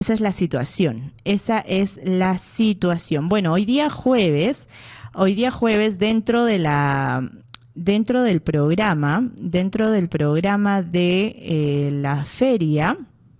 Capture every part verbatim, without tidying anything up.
Esa es la situación, esa es la situación. Bueno, hoy día jueves, hoy día jueves dentro de la, dentro del programa, dentro del programa de eh, la feria,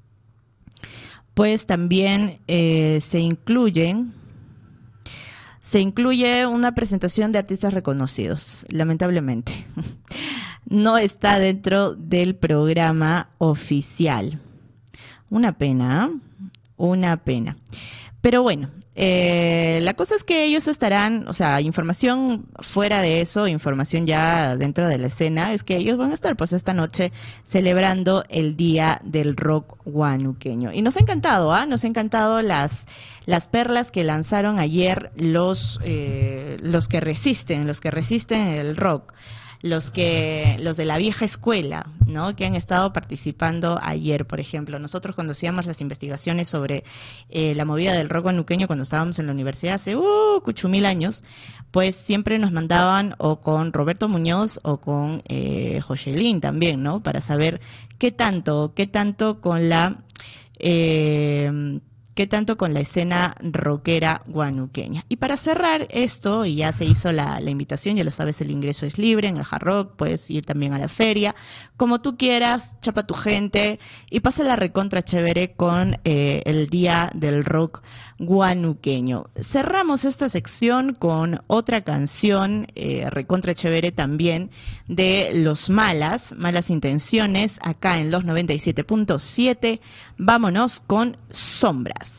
pues también eh, se incluyen, se incluye una presentación de artistas reconocidos, lamentablemente. No está dentro del programa oficial. Una pena, ¿eh? Una pena. Pero bueno, eh, la cosa es que ellos estarán, o sea, información fuera de eso, información ya dentro de la escena, es que ellos van a estar pues esta noche celebrando el Día del Rock Huánuqueño. Y nos ha encantado, ¿ah? ¿eh? Nos ha encantado las, las perlas que lanzaron ayer los, eh, los que resisten, los que resisten el rock. Los que los de la vieja escuela, ¿no? Que han estado participando ayer, por ejemplo. Nosotros cuando hacíamos las investigaciones sobre eh, la movida del rock huánuqueño cuando estábamos en la universidad hace uh, cuchumil años, pues siempre nos mandaban o con Roberto Muñoz o con eh, Joselín también, ¿no? Para saber qué tanto, qué tanto con la eh, qué tanto con la escena rockera huánuqueña. Y para cerrar esto, y ya se hizo la, la invitación, ya lo sabes, el ingreso es libre en el Hard Rock, puedes ir también a la feria, como tú quieras, chapa tu gente y pasa la recontra chévere con eh, el Día del Rock Huánuqueño. Cerramos esta sección con otra canción eh, recontra chévere también de Los Malas, Malas Intenciones, acá en los noventa y siete punto siete. Vámonos con Sombras.